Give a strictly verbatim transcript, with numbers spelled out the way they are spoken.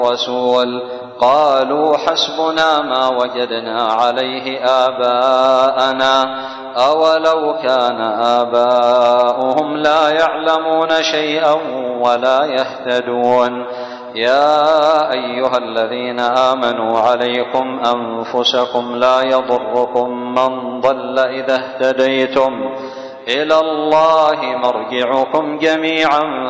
رسول قالوا حسبنا ما وجدنا عليه آباءنا أولو كان آباؤهم لا يعلمون شيئا ولا يهتدون يا أيها الذين آمنوا عليكم أنفسكم لا يضركم من ضل إذا اهتديتم إلى الله مرجعكم جميعا